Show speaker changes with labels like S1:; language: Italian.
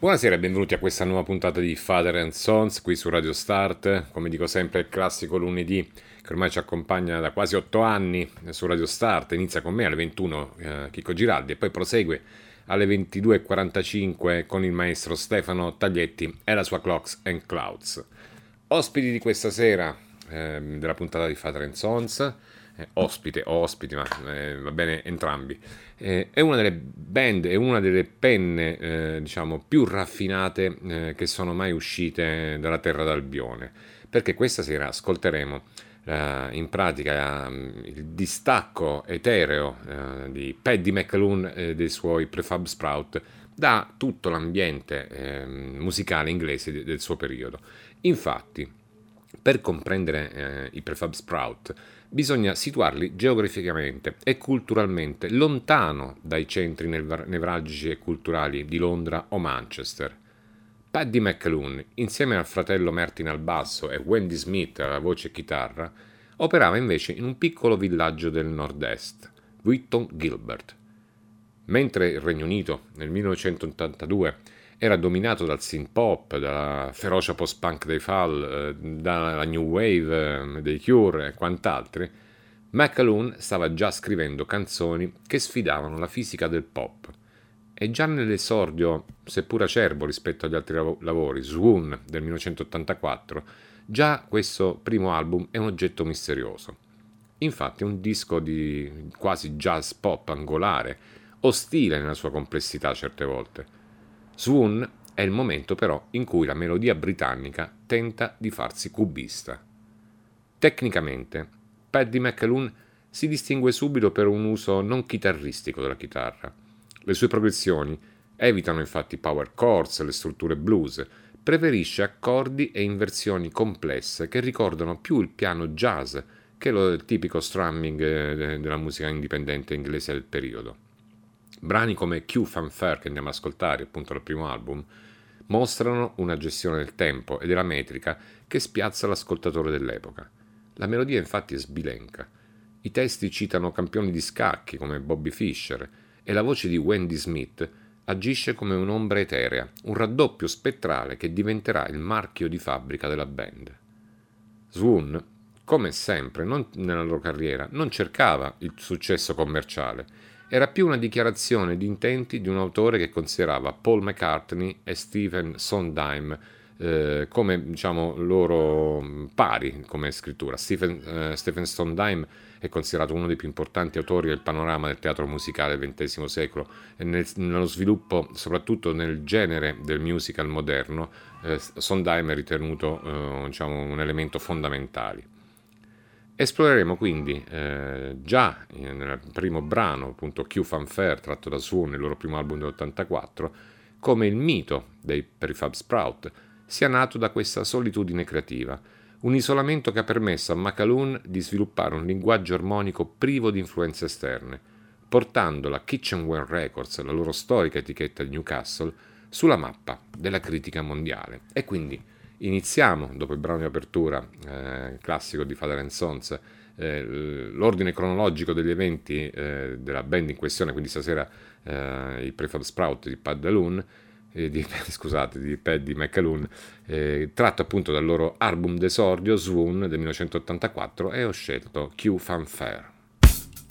S1: Buonasera e benvenuti a questa nuova puntata di Father and Sons qui su Radio Start. Come dico sempre, il classico lunedì che ormai ci accompagna da quasi 8 anni su Radio Start. Inizia con me alle 21, Chicco Giraldi, e poi prosegue alle 22.45 con il maestro Stefano Taglietti e la sua Clocks and Clouds. Ospiti di questa sera della puntata di Father and Sons, ospite o ospiti, ma va bene entrambi. È una delle band, è una delle penne diciamo più raffinate che sono mai uscite dalla terra d'Albione, perché questa sera ascolteremo in pratica il distacco etereo di Paddy McAloon e dei suoi Prefab Sprout da tutto l'ambiente musicale inglese del suo periodo. Infatti, per comprendere i Prefab Sprout bisogna situarli geograficamente e culturalmente lontano dai centri nevralgici e culturali di Londra o Manchester. Paddy McAloon, insieme al fratello Martin al basso e Wendy Smith alla voce e chitarra, operava invece in un piccolo villaggio del nord-est, Wheaton Gilbert. Mentre il Regno Unito nel 1982 era dominato dal synth pop, dalla ferocia post-punk dei Fall, dalla new wave dei Cure e quant'altri, McAloon stava già scrivendo canzoni che sfidavano la fisica del pop. E già nell'esordio, seppur acerbo rispetto agli altri lavori, Swoon del 1984, già questo primo album è un oggetto misterioso. Infatti è un disco di quasi jazz pop angolare, ostile nella sua complessità certe volte. Swoon è il momento però in cui la melodia britannica tenta di farsi cubista. Tecnicamente, Paddy McAloon si distingue subito per un uso non chitarristico della chitarra. Le sue progressioni evitano infatti power chords e le strutture blues, preferisce accordi e inversioni complesse che ricordano più il piano jazz che il tipico strumming della musica indipendente inglese del periodo. Brani come Q Fanfare, che andiamo ad ascoltare appunto dal primo album, mostrano una gestione del tempo e della metrica che spiazza l'ascoltatore dell'epoca. La melodia infatti è sbilenca. I testi citano campioni di scacchi come Bobby Fischer e la voce di Wendy Smith agisce come un'ombra eterea, un raddoppio spettrale che diventerà il marchio di fabbrica della band. Swoon, come sempre nella loro carriera, non cercava il successo commerciale, era più una dichiarazione di intenti di un autore che considerava Paul McCartney e Stephen Sondheim come diciamo loro pari come scrittura. Stephen Sondheim è considerato uno dei più importanti autori del panorama del teatro musicale del XX secolo e nello sviluppo, soprattutto nel genere del musical moderno, Sondheim è ritenuto diciamo, un elemento fondamentale. Esploreremo quindi già nel primo brano, appunto Q Fanfare, tratto da Swoon, il loro primo album dell'84, come il mito dei Prefab Sprout sia nato da questa solitudine creativa, un isolamento che ha permesso a McAloon di sviluppare un linguaggio armonico privo di influenze esterne, portando la Kitchenware Records, la loro storica etichetta di Newcastle, sulla mappa della critica mondiale. E quindi iniziamo, dopo il brano di apertura classico di Father and Sons, l'ordine cronologico degli eventi della band in questione, quindi stasera i Prefab Sprout di di Paddy McAloon, tratto appunto dal loro album d'esordio Swoon del 1984, e ho scelto Q Fanfare.